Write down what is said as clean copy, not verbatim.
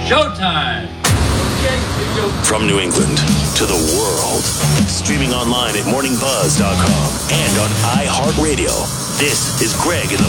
Showtime! From New England to the world. Streaming online at morningbuzz.com and on iHeartRadio. This is Greg in the